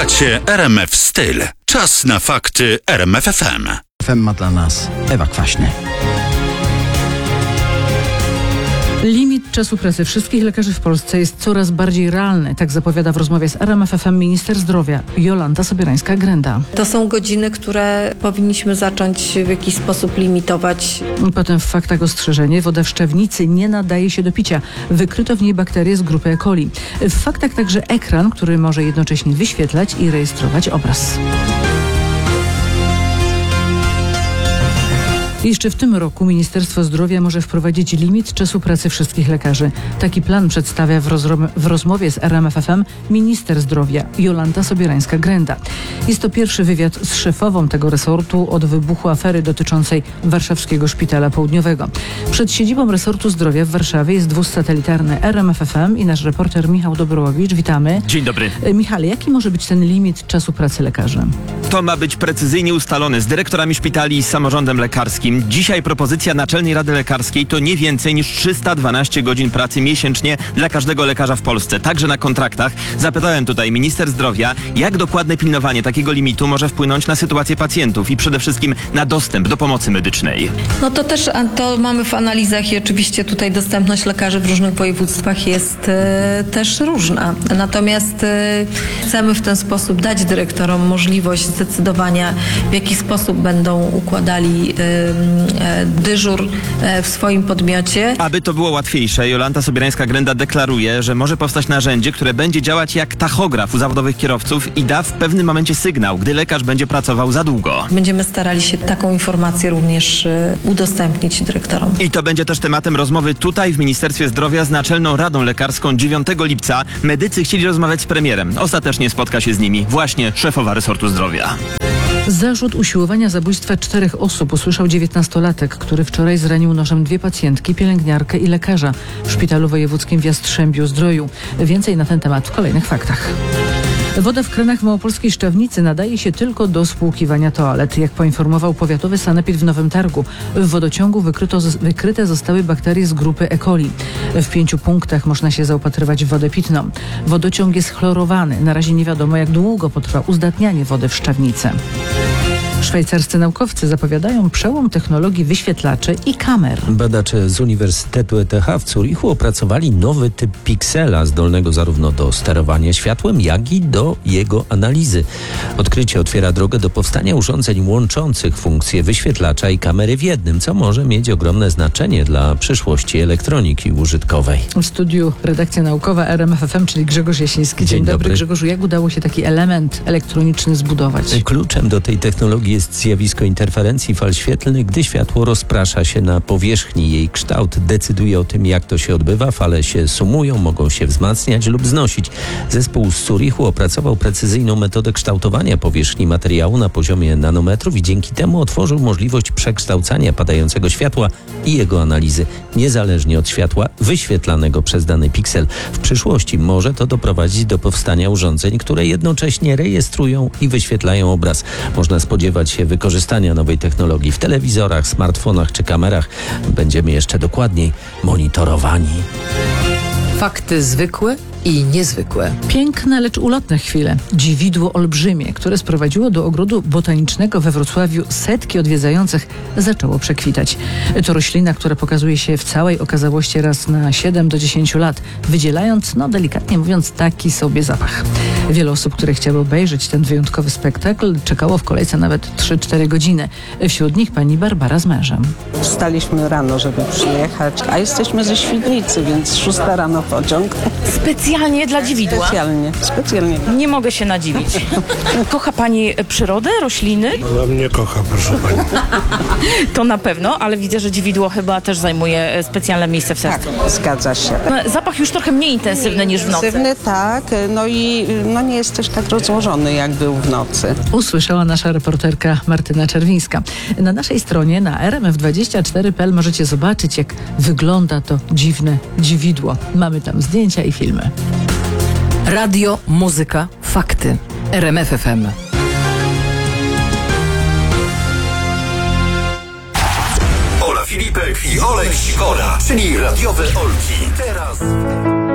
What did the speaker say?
Słuchacie RMF Styl. Czas na fakty RMF FM. FM ma dla nas Ewa Kwaśny. Limit czasu pracy wszystkich lekarzy w Polsce jest coraz bardziej realny. Tak zapowiada w rozmowie z RMF FM minister zdrowia Jolanta Sobierańska-Grenda. To są godziny, które powinniśmy zacząć w jakiś sposób limitować. Potem w faktach ostrzeżenie. Woda w Szczawnicy nie nadaje się do picia. Wykryto w niej bakterie z grupy E. coli. W faktach także ekran, który może jednocześnie wyświetlać i rejestrować obraz. Jeszcze w tym roku Ministerstwo Zdrowia może wprowadzić limit czasu pracy wszystkich lekarzy. Taki plan przedstawia w rozmowie z RMF FM minister zdrowia Jolanta Sobierańska-Grenda. Jest to pierwszy wywiad z szefową tego resortu od wybuchu afery dotyczącej Warszawskiego Szpitala Południowego. Przed siedzibą resortu zdrowia w Warszawie jest wóz satelitarny RMF FM i nasz reporter Michał Dobrołowicz. Witamy. Dzień dobry. Michale, jaki może być ten limit czasu pracy lekarzy? To ma być precyzyjnie ustalone z dyrektorami szpitali i z samorządem lekarskim. Dzisiaj propozycja Naczelnej Rady Lekarskiej to nie więcej niż 312 godzin pracy miesięcznie dla każdego lekarza w Polsce, także na kontraktach. Zapytałem tutaj minister zdrowia, jak dokładne pilnowanie takiego limitu może wpłynąć na sytuację pacjentów i przede wszystkim na dostęp do pomocy medycznej. No to też to mamy w analizach i oczywiście tutaj dostępność lekarzy w różnych województwach jest też różna. Natomiast chcemy w ten sposób dać dyrektorom możliwość zdecydowania, w jaki sposób będą układali dyżur w swoim podmiocie. Aby to było łatwiejsze, Jolanta Sobierańska-Grenda deklaruje, że może powstać narzędzie, które będzie działać jak tachograf u zawodowych kierowców i da w pewnym momencie sygnał, gdy lekarz będzie pracował za długo. Będziemy starali się taką informację również udostępnić dyrektorom. I to będzie też tematem rozmowy tutaj w Ministerstwie Zdrowia z Naczelną Radą Lekarską 9 lipca. Medycy chcieli rozmawiać z premierem. Ostatecznie spotka się z nimi właśnie szefowa resortu zdrowia. Zarzut usiłowania zabójstwa 4 osób usłyszał 19-latek, który wczoraj zranił nożem 2 pacjentki, pielęgniarkę i lekarza w Szpitalu Wojewódzkim w Jastrzębiu-Zdroju. Więcej na ten temat w kolejnych faktach. Woda w kranach w małopolskiej Szczawnicy nadaje się tylko do spłukiwania toalet. Jak poinformował powiatowy sanepid w Nowym Targu, w wodociągu wykryte zostały bakterie z grupy E. coli. W 5 punktach można się zaopatrywać w wodę pitną. Wodociąg jest chlorowany. Na razie nie wiadomo, jak długo potrwa uzdatnianie wody w Szczawnicy. Szwajcarscy naukowcy zapowiadają przełom technologii wyświetlaczy i kamer. Badacze z Uniwersytetu ETH w Zurichu opracowali nowy typ piksela zdolnego zarówno do sterowania światłem, jak i do jego analizy. Odkrycie otwiera drogę do powstania urządzeń łączących funkcje wyświetlacza i kamery w jednym, co może mieć ogromne znaczenie dla przyszłości elektroniki użytkowej. W studiu redakcja naukowa RMF FM, czyli Grzegorz Jasiński. Dzień dobry. Grzegorzu, jak udało się taki element elektroniczny zbudować? Kluczem do tej technologii jest zjawisko interferencji fal świetlnych, gdy światło rozprasza się na powierzchni. Jej kształt decyduje o tym, jak to się odbywa. Fale się sumują, mogą się wzmacniać lub znosić. Zespół z Zurichu opracował precyzyjną metodę kształtowania powierzchni materiału na poziomie nanometrów i dzięki temu otworzył możliwość przekształcania padającego światła i jego analizy, niezależnie od światła wyświetlanego przez dany piksel. W przyszłości może to doprowadzić do powstania urządzeń, które jednocześnie rejestrują i wyświetlają obraz. Można spodziewać się wykorzystania nowej technologii w telewizorach, smartfonach czy kamerach. Będziemy jeszcze dokładniej monitorowani. Fakty zwykłe i niezwykłe. Piękne, lecz ulotne chwile. Dziwidło olbrzymie, które sprowadziło do ogrodu botanicznego we Wrocławiu setki odwiedzających, zaczęło przekwitać. To roślina, która pokazuje się w całej okazałości raz na 7 do 10 lat, wydzielając, delikatnie mówiąc, taki sobie zapach. Wiele osób, które chciały obejrzeć ten wyjątkowy spektakl, czekało w kolejce nawet 3-4 godziny. Wśród nich pani Barbara z mężem. Wstaliśmy rano, żeby przyjechać, a jesteśmy ze Świdnicy, więc 6 rano pociąg. Specjalnie dla dziwidła? Specjalnie. Nie mogę się nadziwić. Kocha pani przyrodę, rośliny? No mnie kocha, proszę pani. To na pewno, ale widzę, że dziwidło chyba też zajmuje specjalne miejsce w sercu. Tak, zgadza się. Zapach już trochę mniej intensywny niż w nocy. Intensywny, tak. I nie jest też tak rozłożony, jak był w nocy. Usłyszała nasza reporterka Martyna Czerwińska. Na naszej stronie na rmf24.pl możecie zobaczyć, jak wygląda to dziwne dziwidło. Mamy tam zdjęcia i filmy. Radio, muzyka, fakty. RMF FM. Ola Filipek i Olek Sikora, czyli radiowe Olki. Teraz...